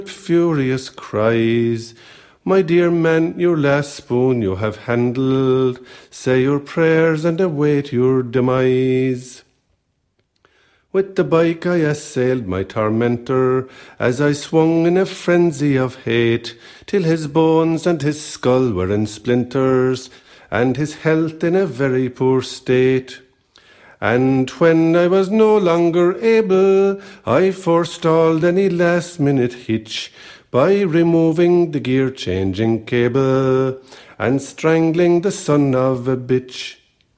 furious cries. My dear man, your last spoon you have handled. Say your prayers and await your demise. With the bike I assailed my tormentor, as I swung in a frenzy of hate, till his bones and his skull were in splinters, and his health in a very poor state. And when I was no longer able, I forestalled any last-minute hitch by removing the gear-changing cable and strangling the son of a bitch.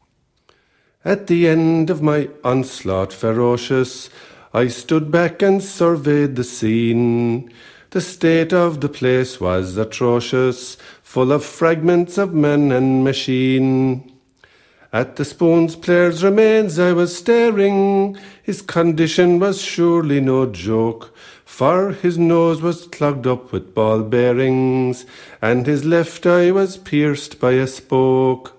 At the end of my onslaught ferocious, I stood back and surveyed the scene. The state of the place was atrocious, full of fragments of man and machine. At the spoon's player's remains I was staring. His condition was surely no joke, for his nose was clogged up with ball bearings, and his left eye was pierced by a spoke.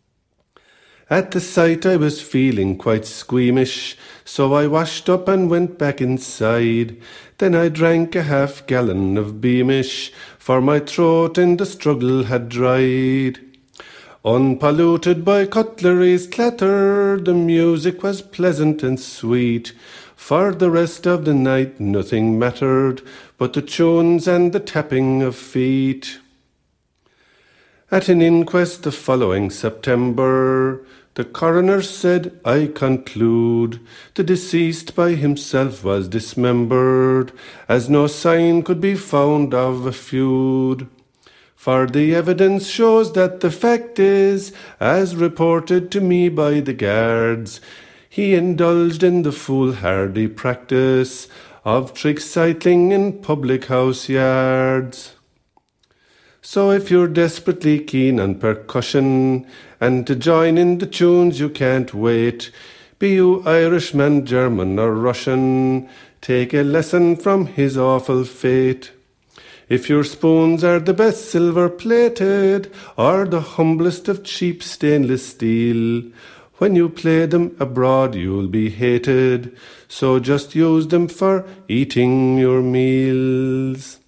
At the sight I was feeling quite squeamish, so I washed up and went back inside. Then I drank a half-gallon of Beamish, for my throat in the struggle had dried. Unpolluted by cutlery's clatter, the music was pleasant and sweet. For the rest of the night nothing mattered but the tunes and the tapping of feet. At an inquest the following September, the coroner said, I conclude, the deceased by himself was dismembered, as no sign could be found of a feud. For the evidence shows that the fact is, as reported to me by the guards, he indulged in the foolhardy practice of trick-cycling in public house yards. So if you're desperately keen on percussion and to join in the tunes you can't wait, be you Irishman, German or Russian, take a lesson from his awful fate. If your spoons are the best silver-plated or the humblest of cheap stainless steel, when you play them abroad you'll be hated, so just use them for eating your meals.